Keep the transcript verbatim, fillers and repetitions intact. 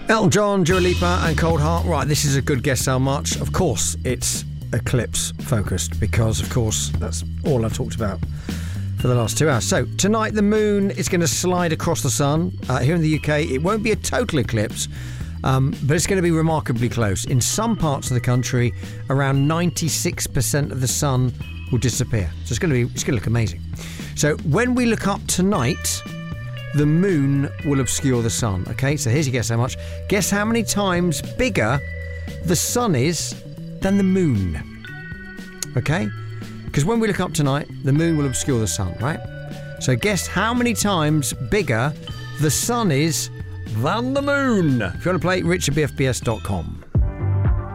Elton John, Dua Lipa and Cold Heart. Right, this is a good guess how much. Of course, it's eclipse focused because, of course, that's all I've talked about for the last two hours. So, tonight the moon is going to slide across the sun. Uh, here in the U K, it won't be a total eclipse, um, but it's going to be remarkably close. In some parts of the country, around ninety-six percent of the sun will disappear. So it's going to be, it's going to look amazing. So, when we look up tonight, the moon will obscure the sun. Okay, so here's your guess how much. Guess how many times bigger the sun is than the moon. Okay? Because when we look up tonight, the moon will obscure the sun, right? So guess how many times bigger the sun is than the moon. If you want to play, rich at b f b s dot com.